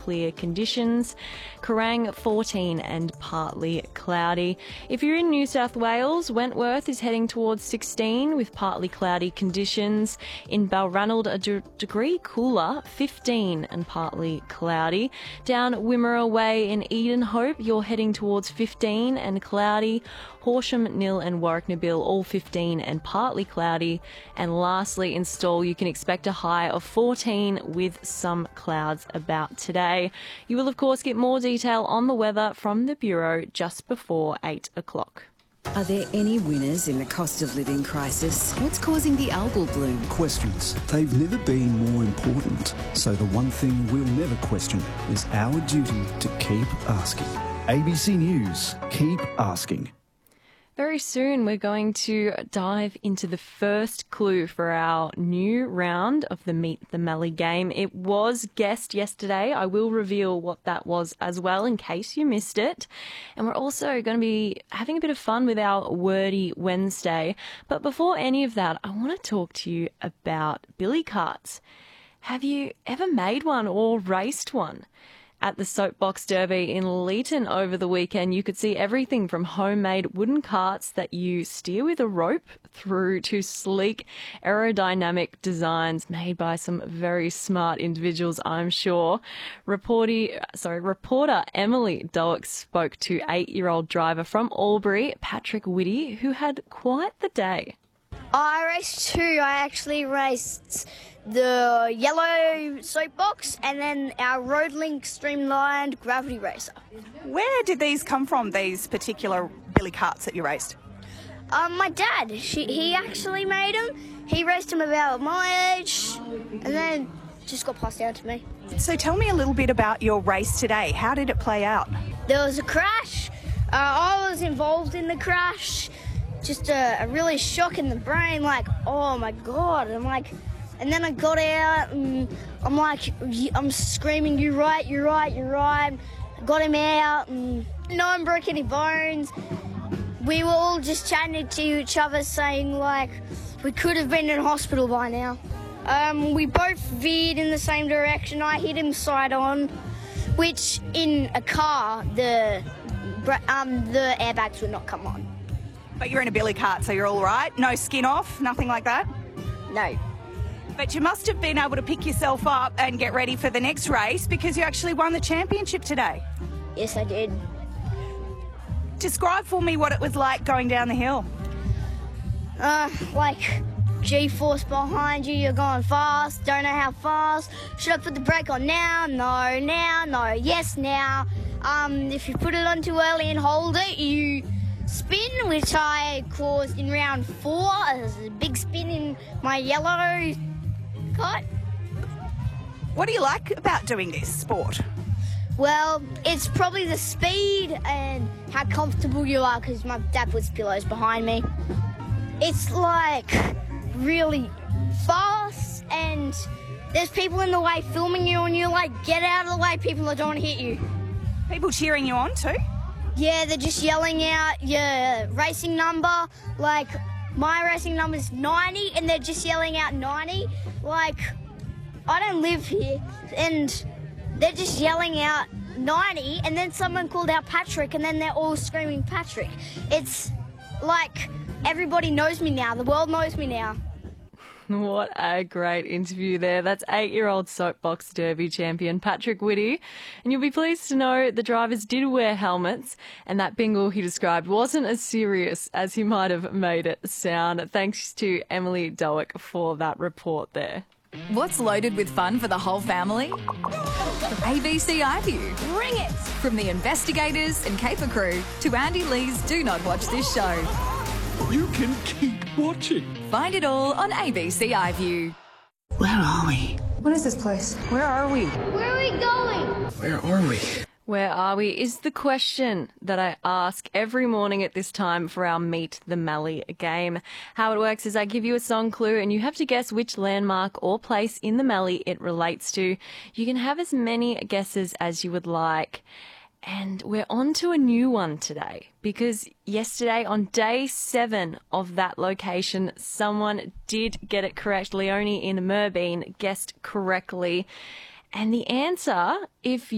clear conditions. Kerrang 14 and partly cloudy. If you're in New South Wales, Wentworth is heading towards 16 with partly cloudy conditions. In Balranald, a degree cooler, 15 and partly cloudy. Down Wimmera Way in Edenhope, you're heading towards 15 and cloudy. Horsham, Nil and Warwick Nabil, all 15 and partly cloudy. And lastly, in Stawell, you can expect a high of 14 with some clouds about today. You will, of course, get more detail on the weather from the Bureau just before 8 o'clock. Are there any winners in the cost of living crisis? What's causing the algal bloom? Questions. They've never been more important. So the one thing we'll never question is our duty to keep asking. ABC News. Keep asking. Very soon we're going to dive into the first clue for our new round of the Meet the Mallee game. It was guessed yesterday. I will reveal what that was as well in case you missed it. And we're also going to be having a bit of fun with our Wordy Wednesday. But before any of that, I want to talk to you about billy carts. Have you ever made one or raced one? At the Soapbox Derby in Leeton over the weekend, you could see everything from homemade wooden carts that you steer with a rope through to sleek aerodynamic designs made by some very smart individuals, I'm sure. Reporter Emily Doak spoke to 8-year-old driver from Albury, Patrick Whitty, who had quite the day. I raced two. I actually raced the yellow Soapbox and then our Roadlink Streamlined Gravity Racer. Where did these come from, these particular billy carts that you raced? My dad, he actually made them. He raced them about my age and then just got passed down to me. So tell me a little bit about your race today. How did it play out? There was a crash. I was involved in the crash. Just a really shock in the brain, like, oh my God. And then I got out and I'm screaming, you're right. Got him out and no one broke any bones. We were all just chatting to each other saying, like, we could have been in hospital by now. We both veered in the same direction. I hit him side on, which in a car, the airbags would not come on. But you're in a billy cart, so you're all right? No skin off? Nothing like that? No. But you must have been able to pick yourself up and get ready for the next race because you actually won the championship today. Yes, I did. Describe for me what it was like going down the hill. Like G-force behind you, you're going fast, don't know how fast. Should I put the brake on now? No, now, no, yes, now. If you put it on too early and hold it, you spin, which I caused in round 4. There's a big spin in my yellow cart. What do you like about doing this sport? Well, it's probably the speed and how comfortable you are because my dad puts pillows behind me. It's like really fast and there's people in the way filming you and you're like, get out of the way, people that don't want to hit you. People cheering you on too? Yeah, they're just yelling out your racing number. Like, my racing number is 90 and they're just yelling out 90. Like, I don't live here and they're just yelling out 90 and then someone called out Patrick and then they're all screaming Patrick. It's like everybody knows me now. The world knows me now. What a great interview there. That's 8-year-old Soapbox Derby champion Patrick Whitty. And you'll be pleased to know the drivers did wear helmets and that bingle he described wasn't as serious as he might have made it sound. Thanks to Emily Doak for that report there. What's loaded with fun for the whole family? ABC iView. Bring it! From the investigators and caper crew to Andy Lee's Do Not Watch This Show. You can keep watching. Find it all on ABC iView. Where are we? What is this place? Where are we? Where are we going? Where are we? Where are we is the question that I ask every morning at this time for our Meet the Mallee game. How it works is I give you a song clue and you have to guess which landmark or place in the Mallee it relates to. You can have as many guesses as you would like. And we're on to a new one today because yesterday on day 7 of that location, someone did get it correct. Leonie in Merbein guessed correctly. And the answer, if